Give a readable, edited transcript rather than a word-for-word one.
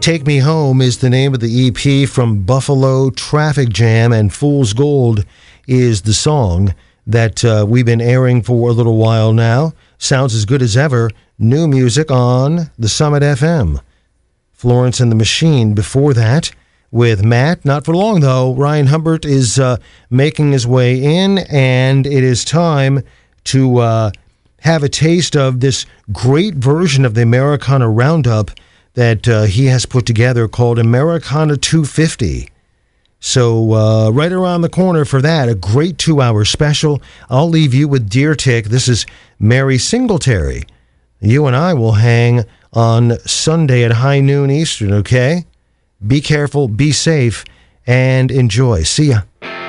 Take Me Home is the name of the EP from Buffalo Traffic Jam, and Fool's Gold is the song that we've been airing for a little while now. Sounds as good as ever. New music on the Summit FM. Florence and the Machine before that with Matt. Not for long, though. Ryan Humbert is making his way in, and it is time to have a taste of this great version of the Americana Roundup that he has put together called Americana 250. So right around the corner for that, a great 2-hour special. I'll leave you with Deer Tick. This is Mary Singletary. You and I will hang on Sunday at high noon Eastern, okay? Be careful, be safe, and enjoy. See ya.